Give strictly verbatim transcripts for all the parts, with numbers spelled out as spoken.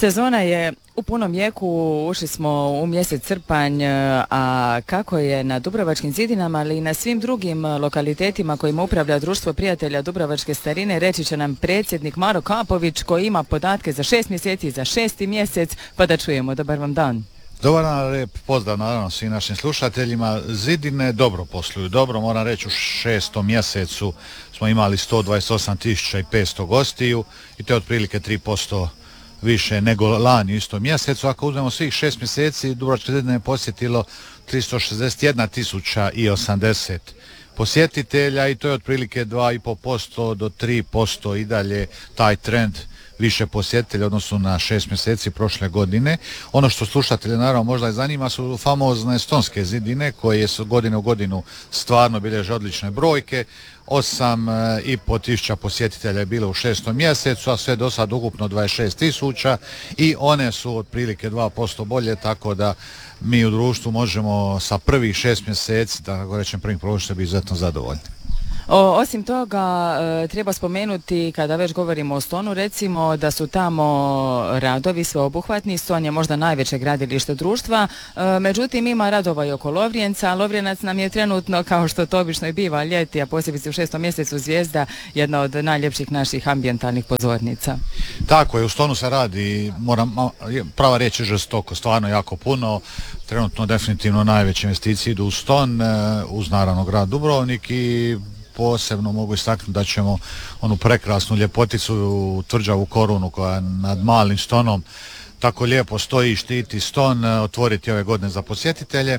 Sezona je u punom jeku, ušli smo u mjesec srpanj, a kako je na Dubrovačkim zidinama, ali i na svim drugim lokalitetima kojima upravlja Društvo prijatelja Dubrovačke starine, reći će nam predsjednik Maro Kapović koji ima podatke za šest mjeseci i za šesti mjesec, pa da čujemo. Dobar vam dan. Dobar dan, lijep pozdrav naravno svim našim slušateljima. Zidine dobro posluju, dobro moram reći, u šestom mjesecu smo imali sto dvadeset osam tisuća petsto gostiju i to je otprilike tri posto više nego lani u istom mjesecu. Ako uzmemo svih šest mjeseci, Dubrovačke zidine je posjetilo tristo šezdeset jedna tisuća osamdeset posjetitelja i to je otprilike dva i pol posto do tri posto i dalje taj trend više posjetitelja odnosno na šest mjeseci prošle godine. Ono što slušatelje naravno možda i zanima su famozne estonske zidine koje su godine u godinu stvarno bilježe odlične brojke. osam i pol tisuća posjetitelja je bilo u šestom mjesecu, a sve do sad ukupno dvadeset šest tisuća i one su otprilike dva posto bolje, tako da mi u društvu možemo sa prvih šest mjeseci, da tako rečem prvih prošle, biti izuzetno zadovoljni. O, osim toga, e, treba spomenuti, kada već govorimo o Stonu, recimo da su tamo radovi sveobuhvatni. Ston je možda najveće gradilište društva, e, međutim ima radova i oko Lovrijenca. Lovrijenac nam je trenutno, kao što to obično i biva ljeti, a posebice u šestom mjesecu Zvijezda, jedna od najljepših naših ambijentalnih pozornica. Tako je, u Stonu se radi, moram, prava riječ je žestoko, stvarno jako puno. Trenutno definitivno najveće investicije idu u Ston, uz naravno grad Dubrovnik i posebno mogu istaknuti da ćemo onu prekrasnu ljepoticu tvrđavu Korunu koja nad malim Stonom tako lijepo stoji i štiti Ston otvoriti ove godine za posjetitelje.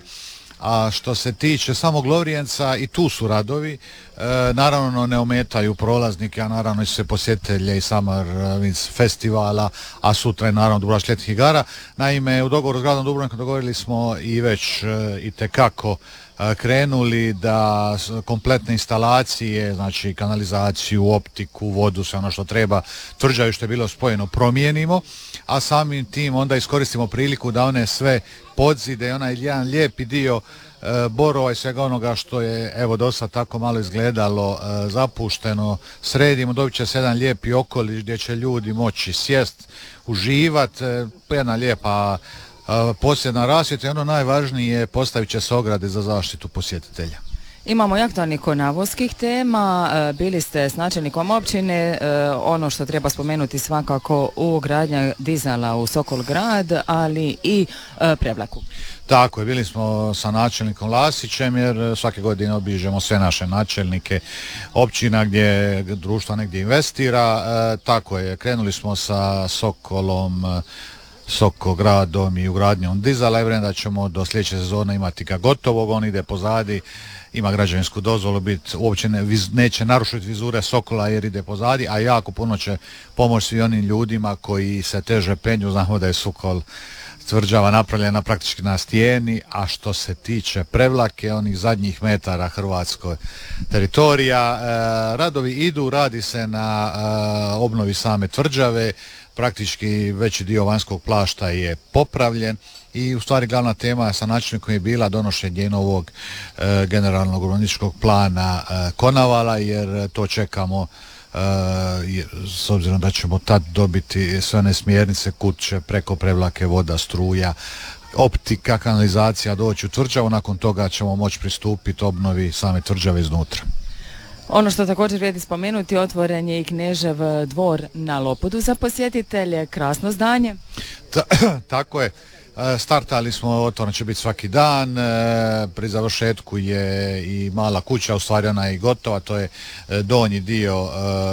A što se tiče samog Lovrijenca, i tu su radovi, e, naravno ne ometaju prolaznike, a naravno i sve posjetitelje i Summer Winds festivala, a sutra je naravno Dubrovačkih ljetnih igara. Naime, u dogovoru s gradom Dubrovnikom dogovorili smo i već e, itekako e, krenuli da kompletne instalacije, znači kanalizaciju, optiku, vodu, sve ono što treba, tvrđavu što je bilo spojeno, promijenimo, a samim tim onda iskoristimo priliku da one sve podzide i onaj jedan lijepi dio e, borova i svega onoga što je evo do sad tako malo izgledalo e, zapušteno, sredimo, dobit će se jedan lijepi okoliš gdje će ljudi moći sjest, uživat, e, jedna lijepa e, posebna rasvjeta i ono najvažnije, postavit će se ograde za zaštitu posjetitelja. Imamo i aktualnih konavovskih tema, bili ste s načelnikom općine, ono što treba spomenuti svakako ugradnja dizala u Sokolgrad, ali i Prevlaku. Tako je, bili smo sa načelnikom Lasićem jer svake godine obiđemo sve naše načelnike općina gdje društvo negdje investira, e, tako je, krenuli smo sa Sokolom, Sokogradom i ugradnjom dizala, je vrijeme da ćemo do sljedeće sezone imati ga gotovog, on ide pozadi, ima građevinsku dozvolu, bit, uopće ne, viz, neće narušiti vizure Sokola jer ide pozadi, a jako puno će pomoći svi onim ljudima koji se teže penju. Znamo da je Sokol tvrđava napravljena praktički na stijeni, a što se tiče Prevlake, onih zadnjih metara hrvatskoj teritorija, e, radovi idu, radi se na e, obnovi same tvrđave, praktički veći dio vanjskog plašta je popravljen i u stvari glavna tema sa načelnikom je bila donošenje novog e, generalnog urbanističkog plana e, Konavala, jer to čekamo e, s obzirom da ćemo tad dobiti sve one smjernice kud će preko Prevlake voda, struja, optika, kanalizacija doći u tvrđavu. Nakon toga ćemo moći pristupiti obnovi same tvrđave iznutra. Ono što također vrijedi spomenuti, otvoren je i Knežev dvor na Lopudu za posjetitelje, krasno zdanje. Ta, tako je, startali smo, otvoren će biti svaki dan, pri završetku je i mala kuća, u stvari ona je i gotova, to je donji dio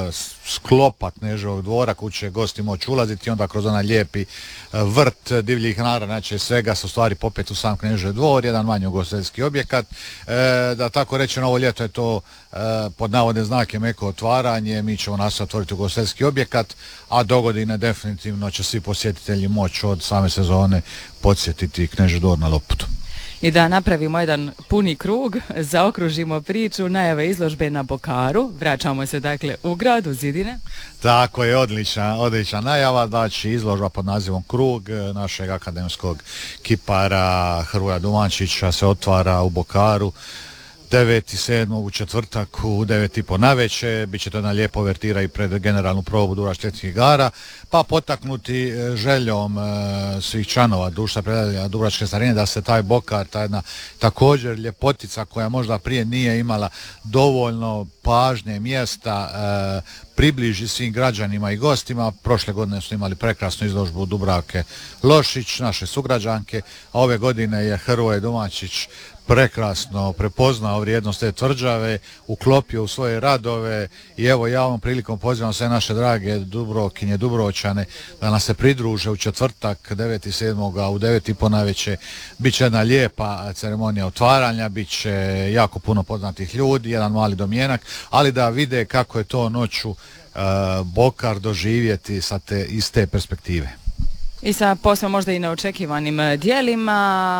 sklopa Kneževog dvora, kuće gosti moći ulaziti i onda kroz onaj lijepi vrt divljih hnara, znači svega se u stvari popet u sam Knežev dvor, jedan manji ugostiteljski objekat. E, da tako reći, ovo ljeto je to e, pod navodne znake meko otvaranje, mi ćemo nas otvoriti ugostiteljski objekat, a dogodine definitivno će svi posjetitelji moći od same sezone podsjetiti Knežev dvor na Lopudu. I da napravimo jedan puni krug, zaokružimo priču, najave izložbe na Bokaru, vraćamo se dakle u grad, u Zidine. Tako je, odlična, odlična najava, znači izložba pod nazivom Krug našeg akademskog kipara Hrvoja Dumančića se otvara u Bokaru. deveti sedmog u četvrtak u devet i po navečer, bit će to jedna lijepa uvertira i pred generalnu probu Dubrovačkih ljetnih igara, pa potaknuti željom e, svih članova društva prijatelja Dubrovačke starine da se taj bokar, ta jedna također ljepotica koja možda prije nije imala dovoljno pažnje, mjesta, e, približi svim građanima i gostima. Prošle godine su imali prekrasnu izložbu Dubravke Lošić, naše sugrađanke, a ove godine je Hrvoje Domaćić prekrasno prepoznao vrijednost te tvrđave, uklopio u svoje radove i evo ja ovom prilikom pozivam sve naše drage Dubrovkinje, Dubrovčane da nas se pridruže u četvrtak deveti sedmog u devet i po navečer. Biće jedna lijepa ceremonija otvaranja, bit će jako puno poznatih ljudi, jedan mali domjenak, ali da vide kako je to noću uh, bokar doživjeti sa te, iz te perspektive. I sa posve možda i neočekivanim dijelima,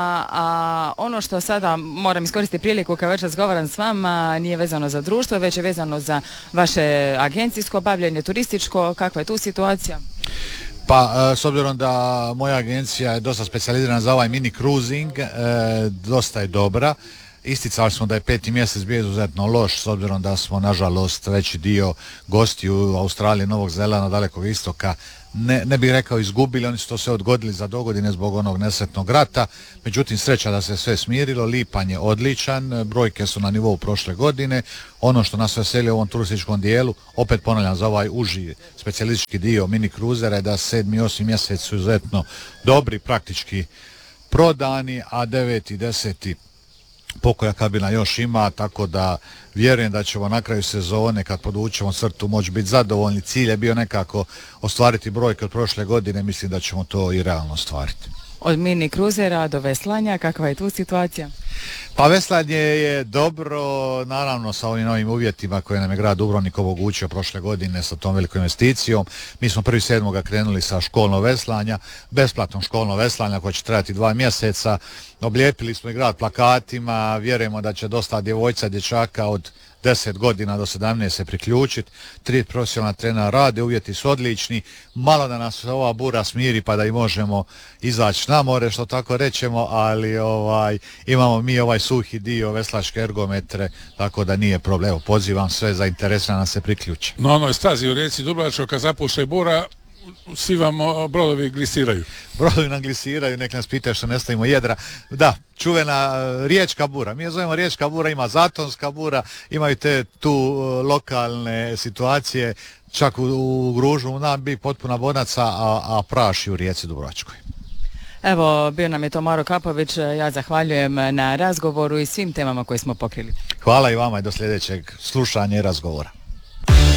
a ono što sada moram iskoristiti priliku kad već razgovaram s vama nije vezano za društvo, već je vezano za vaše agencijsko bavljenje, turističko, kakva je tu situacija? Pa, s obzirom da moja agencija je dosta specijalizirana za ovaj mini cruising, dosta je dobra. Isticali smo da je peti mjesec bio izuzetno loš, s obzirom da smo nažalost veći dio gosti u Australiji, Novog Zelanda, Dalekog Istoka ne, ne bih rekao izgubili, oni su to sve odgodili za dogodine zbog onog nesretnog rata, međutim sreća da se sve smirilo, lipanj je odličan, brojke su na nivou prošle godine. Ono što nas veseli u ovom turističkom dijelu, opet ponavljam za ovaj uži specijalistički dio mini kruzera, je da sedmi i osmi mjesec su izuzetno dobri, praktički prodani, a deveti i deseti pokoja kabina još ima, tako da vjerujem da ćemo na kraju sezone kad podvučemo crtu moći biti zadovoljni. Cilj je bio nekako ostvariti brojke od prošle godine, mislim da ćemo to i realno ostvariti. Od mini kruzera do veslanja, kakva je tu situacija? Pa veslanje je dobro, naravno sa ovim novim uvjetima koje nam je grad Dubrovnik omogućio prošle godine sa tom velikom investicijom. Mi smo prvi sedmoga krenuli sa školno veslanja, besplatno školno veslanja koje će trajati dva mjeseca. Oblijepili smo i grad plakatima, vjerujemo da će dosta djevojca, dječaka od deset godina do sedamnaest se priključiti. Tri profesionalna trenera rade, uvjeti su odlični, malo da nas ova bura smiri pa da i možemo izaći na more, što tako rećemo, ali ovaj imamo mi ovaj suhi dio, veslačke ergometre, tako da nije problem. Evo, pozivam sve zainteresirane da se priključe. Na onoj stazi u rijeci Dubrovačkoj kad zapuše bura, svi vam brodovi glisiraju. Brodovi nam glisiraju, nek nas pitaju što ne stavimo jedra. Da, čuvena riječka bura. Mi je zovemo riječka bura, ima zatonska bura, imaju te tu lokalne situacije, čak u, u Gružu nam bi potpuna bonaca, a, a praši u rijeci Dubrovačkoj. Evo, bio nam je to Maro Kapović, ja zahvaljujem na razgovoru i svim temama koje smo pokrili. Hvala i vama i do sljedećeg slušanja i razgovora.